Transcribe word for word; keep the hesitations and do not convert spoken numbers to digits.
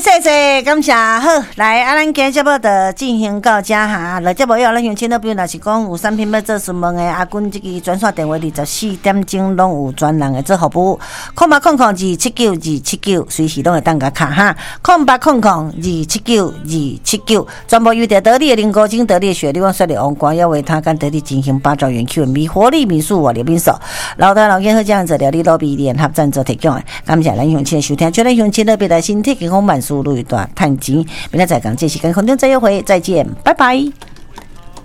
谢谢，感谢。好，来，啊，咱今日节目就进行到这哈。来节目以后，咱乡亲的朋友若是讲有产品要做询问的，阿君这个专线电话二十四点钟拢有专人的做服务。空八空空二七九二七九，随时拢会当甲卡哈。空八空空二七九二七九，全部优点得力的零高精得力的雪，力旺率的王光，要为他跟得力进行八兆元 Q 米活力民宿我刘斌手，老大老健和这样子料理罗比联合赞助提供的。感谢咱乡亲的收听，祝咱乡亲特别来身体健康万事如意大赚钱。明天再讲，这时间空中再约会，再见，拜拜。